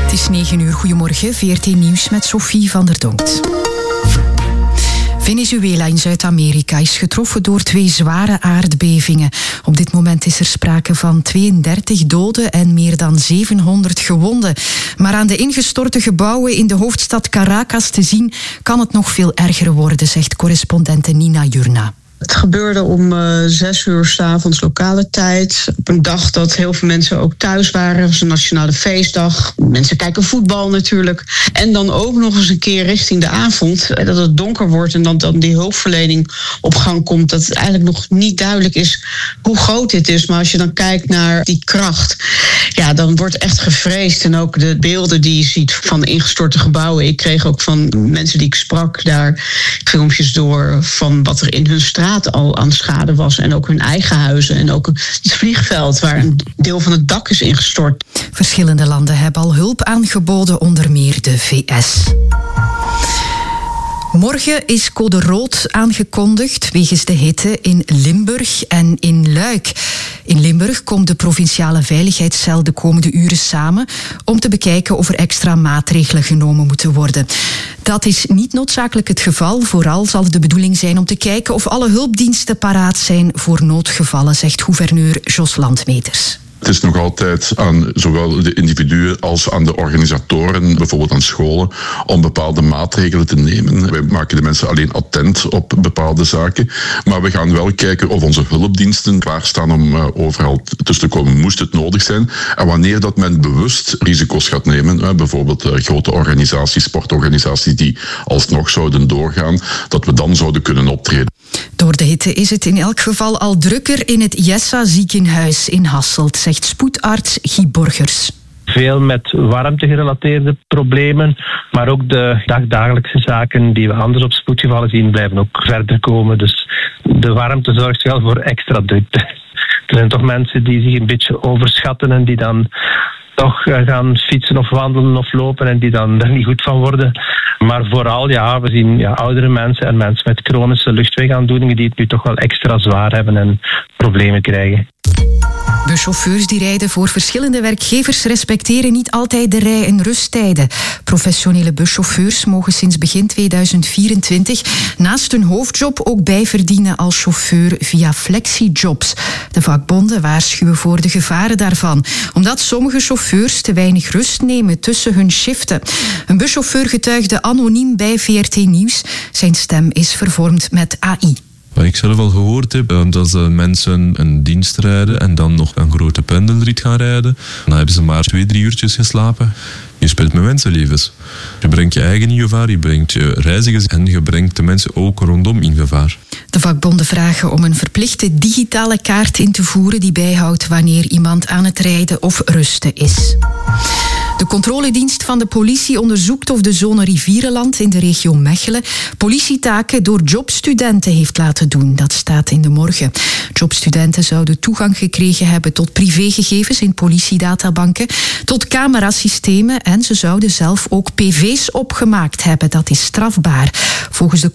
Het is 9 uur. Goedemorgen. VRT Nieuws met Sophie van der Donkt. Venezuela in Zuid-Amerika is getroffen door 2 zware aardbevingen. Op dit moment is er sprake van 32 doden en meer dan 700 gewonden. Maar aan de ingestorte gebouwen in de hoofdstad Caracas te zien kan het nog veel erger worden, zegt correspondente Nina Jurna. Het gebeurde om 6 uur 's avonds lokale tijd. Op een dag dat heel veel mensen ook thuis waren. Het was een nationale feestdag. Mensen kijken voetbal natuurlijk. En dan ook nog eens een keer richting de avond. Dat het donker wordt en dan die hulpverlening op gang komt. Dat het eigenlijk nog niet duidelijk is hoe groot dit is. Maar als je dan kijkt naar die kracht, ja, dan wordt echt gevreesd. En ook de beelden die je ziet van de ingestorte gebouwen. Ik kreeg ook van mensen die ik sprak daar filmpjes door van wat er in hun straat al aan schade was. En ook hun eigen huizen. En ook het vliegveld waar een deel van het dak is ingestort. Verschillende landen hebben al hulp aangeboden, onder meer de VS. Morgen is code rood aangekondigd wegens de hitte in Limburg en in Luik. In Limburg komt de provinciale veiligheidscel de komende uren samen om te bekijken of er extra maatregelen genomen moeten worden. Dat is niet noodzakelijk het geval. Vooral zal het de bedoeling zijn om te kijken of alle hulpdiensten paraat zijn voor noodgevallen, zegt gouverneur Jos Landmeters. Het is nog altijd aan zowel de individuen als aan de organisatoren, bijvoorbeeld aan scholen, om bepaalde maatregelen te nemen. Wij maken de mensen alleen attent op bepaalde zaken, maar we gaan wel kijken of onze hulpdiensten klaarstaan om overal tussen te komen, moest het nodig zijn. En wanneer dat men bewust risico's gaat nemen, bijvoorbeeld grote organisaties, sportorganisaties die alsnog zouden doorgaan, dat we dan zouden kunnen optreden. Door de hitte is het in elk geval al drukker in het Jessa ziekenhuis in Hasselt, zegt spoedarts Guy Borgers. Veel met warmtegerelateerde problemen, maar ook de dagdagelijkse zaken die we anders op spoedgevallen zien, blijven ook verder komen. Dus de warmte zorgt wel voor extra drukte. Er zijn toch mensen die zich een beetje overschatten en die dan toch gaan fietsen of wandelen of lopen en die dan er niet goed van worden. Maar vooral, we zien oudere mensen en mensen met chronische luchtwegaandoeningen die het nu toch wel extra zwaar hebben en problemen krijgen. Buschauffeurs die rijden voor verschillende werkgevers respecteren niet altijd de rij- en rusttijden. Professionele buschauffeurs mogen sinds begin 2024 naast hun hoofdjob ook bijverdienen als chauffeur via flexijobs. De vakbonden waarschuwen voor de gevaren daarvan, omdat sommige chauffeurs te weinig rust nemen tussen hun shiften. Een buschauffeur getuigde anoniem bij VRT Nieuws. Zijn stem is vervormd met AI. Wat ik zelf al gehoord heb, dat mensen een dienst rijden en dan nog een grote pendelrit gaan rijden. Dan hebben ze maar 2-3 uurtjes geslapen. Je speelt met mensenlevens. Je brengt je eigen in gevaar, je brengt je reizigers en je brengt de mensen ook rondom in gevaar. De vakbonden vragen om een verplichte digitale kaart in te voeren die bijhoudt wanneer iemand aan het rijden of rusten is. De controledienst van de politie onderzoekt of de zone Rivierenland in de regio Mechelen politietaken door jobstudenten heeft laten doen. Dat staat in de morgen. Jobstudenten zouden toegang gekregen hebben tot privégegevens in politiedatabanken, tot camerasystemen en ze zouden zelf ook PV's opgemaakt hebben. Dat is strafbaar. Volgens de